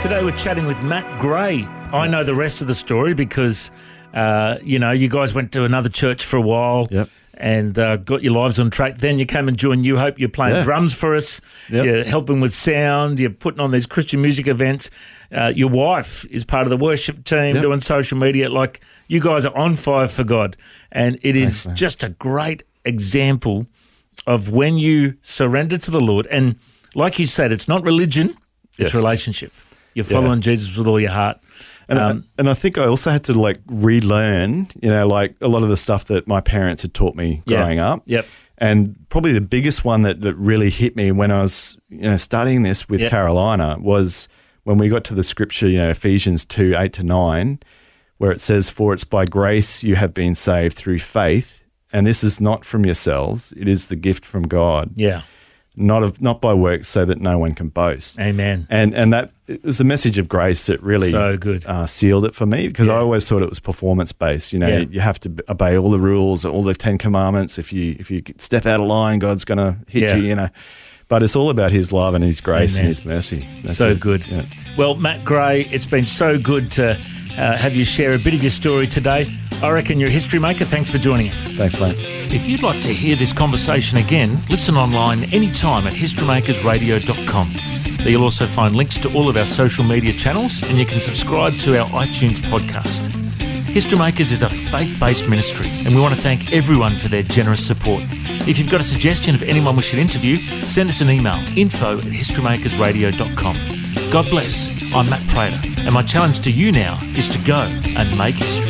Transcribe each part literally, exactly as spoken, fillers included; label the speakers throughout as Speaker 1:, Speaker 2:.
Speaker 1: Today we're chatting with Matt Gray. I know the rest of the story because, uh, you know, you guys went to another church for a while
Speaker 2: Yep.
Speaker 1: and uh, got your lives on track. Then you came and joined New Hope. You're playing
Speaker 2: Yeah.
Speaker 1: drums for us.
Speaker 2: Yep.
Speaker 1: You're helping with sound. You're putting on these Christian music events. Uh, your wife is part of the worship team,
Speaker 2: Yep.
Speaker 1: doing social media. Like, you guys are on fire for God. And it is
Speaker 2: Thanks, man.
Speaker 1: just a great example of when you surrender to the Lord. And like you said, it's not religion, it's
Speaker 2: Yes.
Speaker 1: relationship. You're following
Speaker 2: Yeah.
Speaker 1: Jesus with all your heart.
Speaker 2: And,
Speaker 1: Um,
Speaker 2: I, and I think I also had to like relearn, you know, like a lot of the stuff that my parents had taught me
Speaker 1: Yeah.
Speaker 2: growing up.
Speaker 1: Yep.
Speaker 2: And probably the biggest one that, that really hit me when I was, you know, studying this with
Speaker 1: Yep.
Speaker 2: Carolina was when we got to the scripture, you know, Ephesians two, eight to nine, where it says, "For it's by grace you have been saved through faith, and this is not from yourselves, it is the gift from God,
Speaker 1: Yeah.
Speaker 2: not of not by works, so that no one can boast."
Speaker 1: Amen.
Speaker 2: And and that it was a message of grace that really
Speaker 1: So good.
Speaker 2: Uh, sealed it for me, because
Speaker 1: Yeah.
Speaker 2: I always thought it was performance based. You know,
Speaker 1: Yeah.
Speaker 2: you, you have to b- obey all the rules, all the Ten Commandments. If you if you step out of line, God's going to hit
Speaker 1: Yeah.
Speaker 2: you. You know, but it's all about His love and His grace
Speaker 1: Amen.
Speaker 2: and His mercy. That's
Speaker 1: So
Speaker 2: it.
Speaker 1: good.
Speaker 2: Yeah.
Speaker 1: Well, Matt Gray, it's been so good to uh, have you share a bit of your story today. I reckon you're a history maker. Thanks for joining us.
Speaker 2: Thanks, mate.
Speaker 1: If you'd like to hear this conversation again, listen online anytime at history makers radio dot com. There you'll also find links to all of our social media channels, and you can subscribe to our iTunes podcast. History Makers is a faith-based ministry, and we want to thank everyone for their generous support. If you've got a suggestion of anyone we should interview, send us an email, info at history makers radio dot com. God bless. I'm Matt Prater, and my challenge to you now is to go and make history.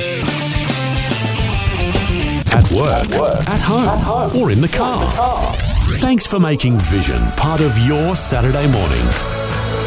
Speaker 3: At work, at home, or in the car. Thanks for making Vision part of your Saturday morning.